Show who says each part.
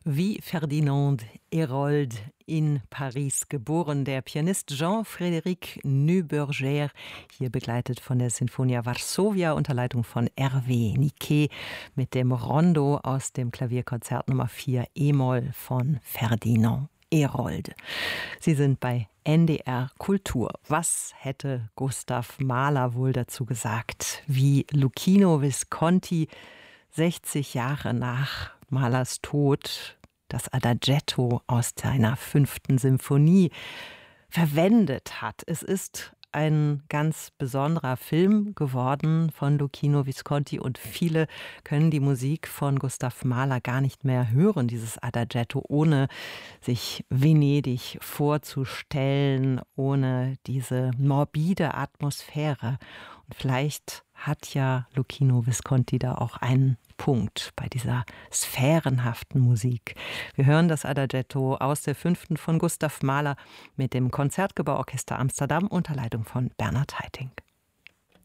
Speaker 1: Wie Ferdinand Hérold in Paris geboren, der Pianist Jean-Frédéric Neuberger, hier begleitet von der Sinfonia Varsovia unter Leitung von Hervé Niquet mit dem Rondo aus dem Klavierkonzert Nummer 4 E-Moll von Ferdinand Hérold. Sie sind bei NDR Kultur. Was hätte Gustav Mahler wohl dazu gesagt, wie Luchino Visconti 60 Jahre nach Mahlers Tod das Adagietto aus seiner 5. Symphonie verwendet hat? Es ist ein ganz besonderer Film geworden von Luchino Visconti und viele können die Musik von Gustav Mahler gar nicht mehr hören, dieses Adagietto, ohne sich Venedig vorzustellen, ohne diese morbide Atmosphäre. Und vielleicht hat ja Luchino Visconti da auch einen Punkt bei dieser sphärenhaften Musik. Wir hören das Adagietto aus der 5. von Gustav Mahler mit dem Konzertgebauorchester Amsterdam unter Leitung von Bernhard Haitink.